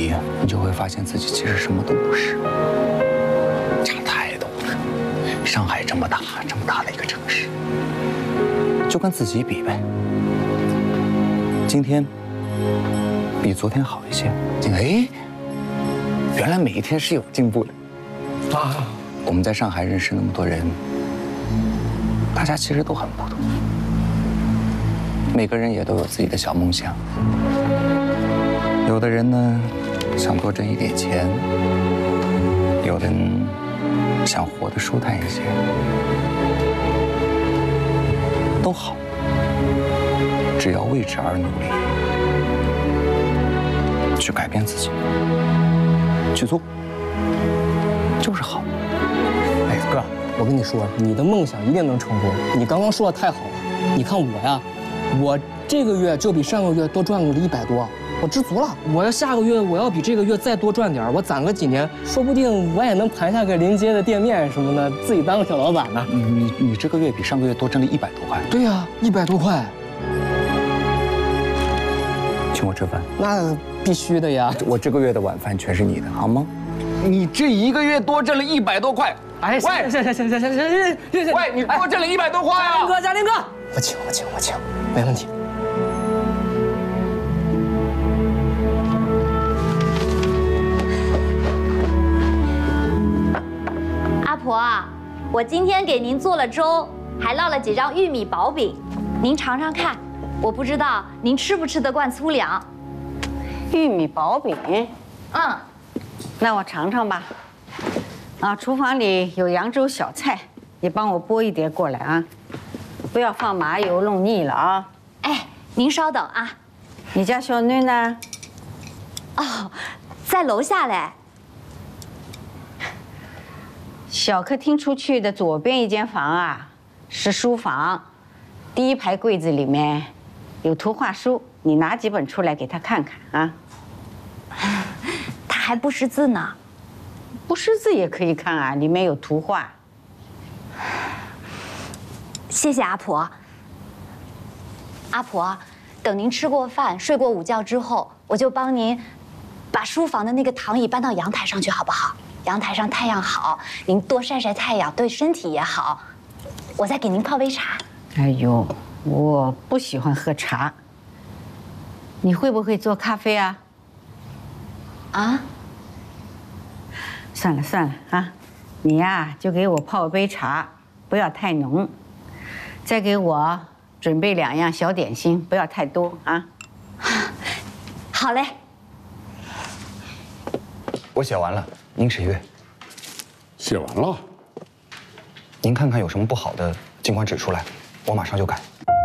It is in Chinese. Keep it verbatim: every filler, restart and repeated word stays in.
比，你就会发现自己其实什么都不是，差太多了。上海这么大，这么大的一个城市，就跟自己比呗。今天比昨天好一些，今哎，原来每一天是有进步的啊！我们在上海认识那么多人，大家其实都很普通，每个人也都有自己的小梦想。有的人呢，想多挣一点钱；有的人想活得舒坦一些，都好，只要为之而努力，去改变自己，去做，就是好。 哎，哥，我跟你说，你的梦想一定能成功。你刚刚说的太好了。你看我呀，我这个月就比上个月多赚了一百多。我知足了，我要下个月我要比这个月再多赚点，我攒个几年，说不定我也能盘下个临街的店面什么的，自己当个小老板呢。 你你这个月比上个月多挣了一百多块。 对呀，一百多块。 请我吃饭？ 那必须的呀！ 我这个月的晚饭全是你的，好吗？你这一个月多挣了一百多块。 哎，行行行行行行行行， 喂，你多挣了一百多块啊！ 嘉林哥，嘉林哥，我请我请我请，没问题。 阿婆，我今天给您做了粥，还烙了几张玉米薄饼，您尝尝看。我不知道您吃不吃得惯粗粮。 玉米薄饼， 嗯， 那我尝尝吧。啊，厨房里有扬州小菜，你帮我拨一碟过来啊，不要放麻油弄腻了啊。 哎，您稍等啊。 你家小囡呢？ 哦，在楼下嘞。 小客厅出去的左边一间房啊，是书房，第一排柜子里面有图画书，你拿几本出来给他看看啊。 他还不识字呢。 不识字也可以看啊，里面有图画。 谢谢阿婆。阿婆，等您吃过饭、睡过午觉之后，我就帮您把书房的那个躺椅搬到阳台上去，好不好？阳台上太阳好，您多晒晒太阳，对身体也好。我再给您泡杯茶。 哎呦，我不喜欢喝茶。你会不会做咖啡啊？ 啊？ 算了算了啊，你呀就给我泡杯茶，不要太浓。再给我准备两样小点心，不要太多啊。 好嘞。 我写完了，您审阅。 写完了。 您看看有什么不好的，尽管指出来，我马上就改。